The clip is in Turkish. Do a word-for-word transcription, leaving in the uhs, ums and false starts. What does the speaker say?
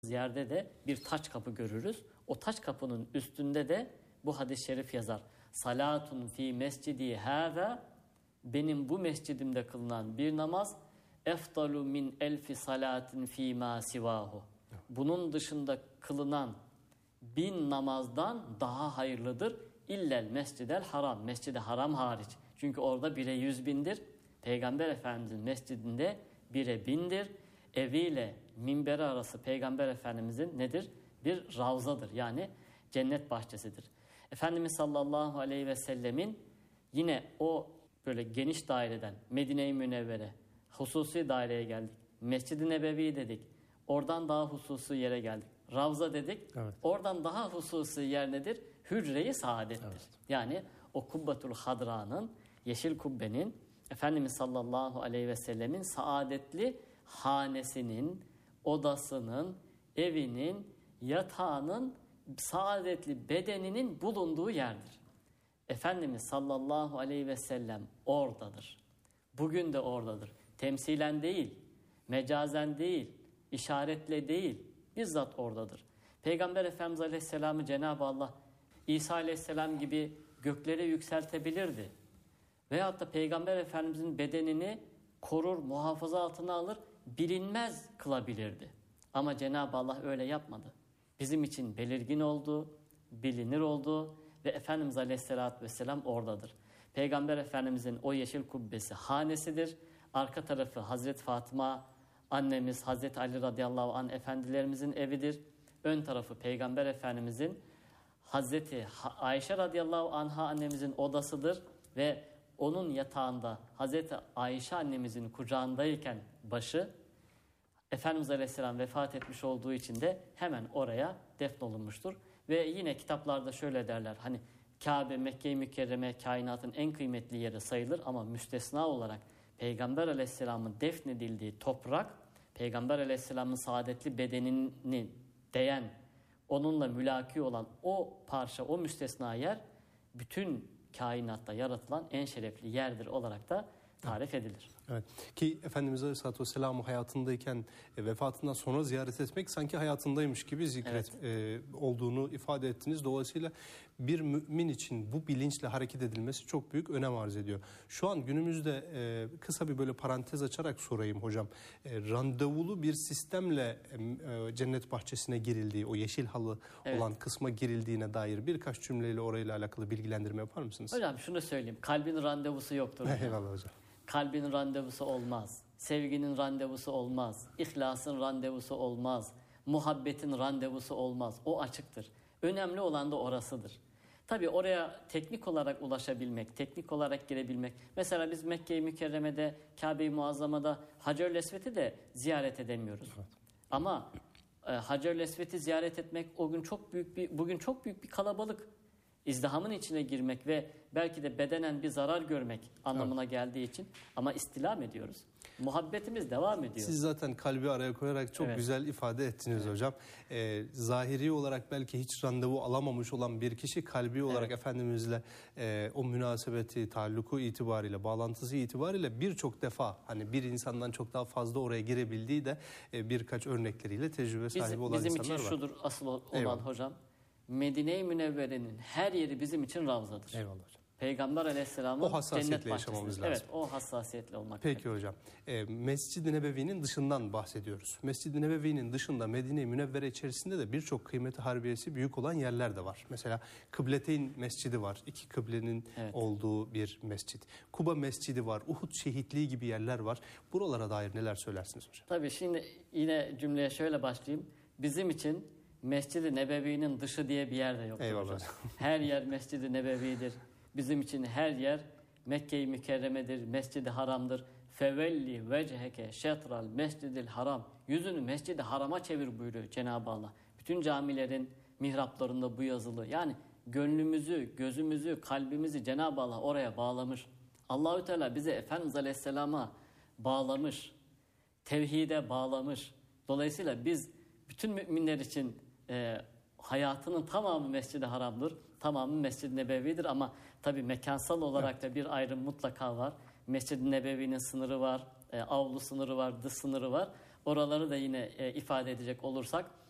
yerde de bir taç kapı görürüz. O taç kapının üstünde de bu hadis-i şerif yazar. Salatun fi mescidi hâzâ, benim bu mescidimde kılınan bir namaz efdalu min elfi salatin fi ma sivahu. Bunun dışında kılınan bin namazdan daha hayırlıdır. İllel mescidel haram. Mescid-i haram hariç. Çünkü orada bire yüz bindir. Peygamber Efendimizin mescidinde bire bindir. Eviyle minberi arası Peygamber Efendimizin nedir? Bir ravzadır. Yani cennet bahçesidir. Efendimiz sallallahu aleyhi ve sellemin yine o böyle geniş daireden Medine-i Münevvere hususi daireye geldik. Mescid-i Nebevi dedik. Oradan daha hususi yere geldik. Ravza dedik. Evet. Oradan daha hususi yer nedir? Hücre-i saadettir. Evet. Yani o Kubbetul Hadra'nın, yeşil kubbenin Efendimiz sallallahu aleyhi ve sellemin saadetli hanesinin, odasının, evinin, yatağının, saadetli bedeninin bulunduğu yerdir. Efendimiz sallallahu aleyhi ve sellem oradadır. Bugün de oradadır. Temsilen değil, mecazen değil, işaretle değil, bizzat oradadır. Peygamber Efendimiz aleyhisselamı Cenab-ı Allah İsa aleyhisselam gibi göklere yükseltebilirdi. Veyahut da Peygamber Efendimizin bedenini korur, muhafaza altına alır, bilinmez kılabilirdi. Ama Cenab-ı Allah öyle yapmadı. Bizim için belirgin oldu, bilinir oldu ve Efendimiz Aleyhisselatü Vesselam oradadır. Peygamber Efendimizin o yeşil kubbesi hanesidir. Arka tarafı Hazreti Fatıma annemiz, Hazreti Ali radıyallahu anh efendilerimizin evidir. Ön tarafı Peygamber Efendimizin, Hazreti Ayşe radıyallahu anha annemizin odasıdır ve onun yatağında Hazreti Ayşe annemizin kucağındayken başı, Efendimiz Aleyhisselam vefat etmiş olduğu için de hemen oraya defnolunmuştur. Ve yine kitaplarda şöyle derler, hani Kabe, Mekke-i Mükerreme kainatın en kıymetli yeri sayılır ama müstesna olarak Peygamber Aleyhisselam'ın defnedildiği toprak, Peygamber Aleyhisselam'ın saadetli bedenini değen, onunla mülaki olan o parça, o müstesna yer bütün kainatta yaratılan en şerefli yerdir olarak da tarif edilir. Evet. Ki Efendimiz Aleyhisselatü Vesselam'ı hayatındayken e, vefatından sonra ziyaret etmek sanki hayatındaymış gibi zikret evet. e, olduğunu ifade ettiniz. Dolayısıyla bir mümin için bu bilinçle hareket edilmesi çok büyük önem arz ediyor. Şu an günümüzde e, kısa bir böyle parantez açarak sorayım hocam. E, randevulu bir sistemle e, cennet bahçesine girildiği, o yeşil halı evet. olan kısma girildiğine dair birkaç cümleyle orayla alakalı bilgilendirme yapar mısınız? Hocam şunu söyleyeyim. Kalbin randevusu yoktur. Eyvallah hocam. Kalbin randevusu olmaz. Sevginin randevusu olmaz. İhlasın randevusu olmaz. Muhabbetin randevusu olmaz. O açıktır. Önemli olan da orasıdır. Tabii oraya teknik olarak ulaşabilmek, teknik olarak girebilmek. Mesela biz Mekke-i Mükerreme'de, Kabe-i Muazzama'da Hacer-ül Esved'i de ziyaret edemiyoruz. Evet. Ama e, Hacer-ül Esved'i ziyaret etmek o gün çok büyük bir, bugün çok büyük bir kalabalık. İzdihamın içine girmek ve belki de bedenen bir zarar görmek anlamına evet. geldiği için ama istilam ediyoruz. Muhabbetimiz devam ediyor. Siz zaten kalbi araya koyarak çok evet. güzel ifade ettiniz evet. hocam. Ee, zahiri olarak belki hiç randevu alamamış olan bir kişi kalbi olarak evet. Efendimizle e, o münasebeti, taalluku itibariyle, bağlantısı itibariyle birçok defa hani bir insandan çok daha fazla oraya girebildiği de e, birkaç örnekleriyle tecrübe sahibi bizim, olan bizim insanlar var. Bizim için şudur asıl olan Eyvallah. hocam. Medine-i Münevvere'nin her yeri bizim için ravzadır. Eyvallah hocam. Peygamber Aleyhisselam'ın o hassasiyetle yaşamamız lazım. Evet, o hassasiyetle olmak. Peki demek. Hocam. E, Mescid-i Nebevi'nin dışından bahsediyoruz. Mescid-i Nebevi'nin dışında Medine-i Münevvere içerisinde de birçok kıymeti harbiyesi büyük olan yerler de var. Mesela Kıbleteyn Mescidi var. İki kıblenin evet. olduğu bir mescid. Kuba Mescidi var. Uhud şehitliği gibi yerler var. Buralara dair neler söylersiniz hocam? Tabii şimdi yine cümleye şöyle başlayayım. Bizim için Mescid-i Nebevi'nin dışı diye bir yer de yok. Eyvallah. Her yer Mescid-i Nebevi'dir. Bizim için her yer Mekke-i Mükerreme'dir, Mescid-i Haram'dır. Fevelli vecheke şetral Mescid-i Haram. Yüzünü Mescid-i Haram'a çevir buyuruyor Cenab-ı Allah. Bütün camilerin mihraplarında bu yazılı. Yani gönlümüzü, gözümüzü, kalbimizi Cenab-ı Allah oraya bağlamış. Allahü Teala bize Efendimiz Aleyhisselam'a bağlamış. Tevhide bağlamış. Dolayısıyla biz bütün müminler için e, hayatının tamamı Mescid-i Haram'dır. Tamamı Mescid-i Nebevi'dir ama tabii mekansal olarak evet. da bir ayrım mutlaka var. Mescid-i Nebevi'nin sınırı var, e, avlu sınırı var, dış sınırı var. Oraları da yine e, ifade edecek olursak